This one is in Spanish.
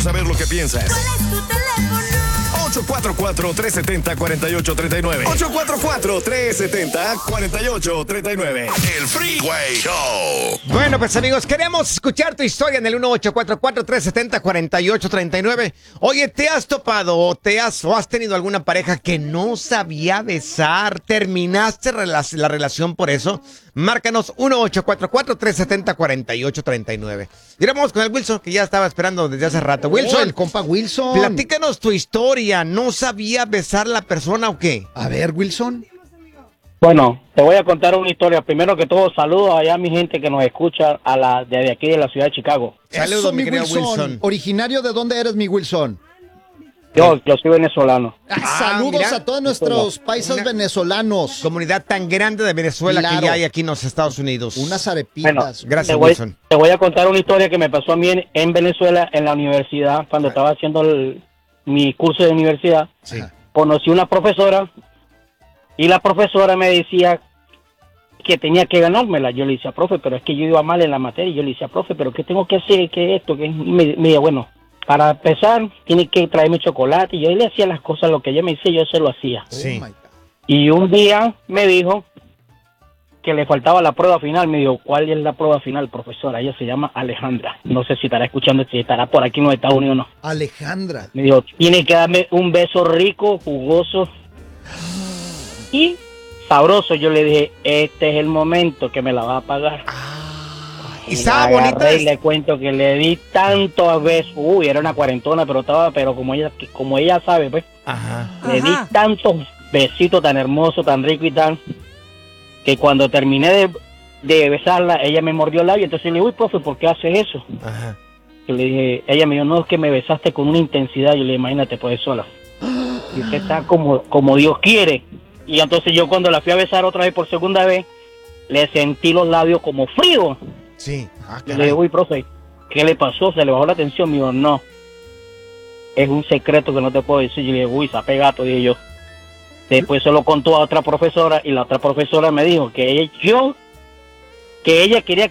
Queremos saber lo que piensas. ¿Cuál es tu teléfono? 844-370-4839. 844-370-4839. El Freeway Show. Bueno, pues amigos, queremos escuchar tu historia en el 1844-370-4839. Oye, ¿te has topado o has tenido alguna pareja que no sabía besar? ¿Terminaste la relación por eso? Márcanos 1844-370-4839. Y ahora vamos con el Wilson, que ya estaba esperando desde hace rato. Wilson, el compa Wilson. platícanos tu historia. ¿No sabía besar la persona o qué? A ver, Wilson. Bueno, te voy a contar una historia. Primero que todo, saludos allá a mi gente que nos escucha desde aquí de la ciudad de Chicago. Saludos, Eso, mi querido Wilson. ¿Originario de dónde eres, mi Wilson? Yo soy venezolano. Saludos mira. a todos nuestros paisas venezolanos. Comunidad tan grande de Venezuela Claro. que ya hay aquí en los Estados Unidos. Unas arepitas. Gracias, Te voy, Wilson. te voy a contar una historia que me pasó a mí en Venezuela, en la universidad, cuando estaba haciendo mi curso de universidad. Sí. Conocí una profesora y la profesora me decía que tenía que ganármela. Yo le decía, profe, pero es que yo iba mal en la materia. Yo le decía, profe, pero ¿qué tengo que hacer? ¿Qué esto? ¿Qué? Y me decía, bueno, para empezar, tiene que traerme chocolate. Y yo le hacía las cosas, lo que ella me decía, yo se lo hacía. Sí. Oh my God. Y un día me dijo que le faltaba la prueba final. Me dijo, ¿cuál es la prueba final, profesora? Ella se llama Alejandra. No sé si estará escuchando, si estará por aquí en los Estados Unidos o no. Alejandra. Me dijo, tiene que darme un beso rico, jugoso y sabroso. Yo le dije, este es el momento que me la va a pagar. ¿Y estaba La bonita? agarré y le cuento que le di tantos besos. Uy, era una cuarentona, pero como ella sabe, pues, Ajá. le di tantos besitos tan hermosos, tan ricos y tan, que cuando terminé de besarla, ella me mordió el labio. Entonces le dije, uy, profe, ¿por qué haces eso? Ajá. Yo le dije, ella me dijo, no, es que me besaste con una intensidad. Yo le dije, imagínate, pues sola. Y usted está como Dios quiere. Y entonces yo cuando la fui a besar otra vez por segunda vez, le sentí los labios como fríos. Sí. Yo le dije, uy, profe, ¿qué le pasó? ¿Se le bajó la tensión? Me dijo, no. Es un secreto que no te puedo decir. Yo le dije, uy, sape gato, dije yo. Después se lo contó a otra profesora y la otra profesora me dijo que ella quería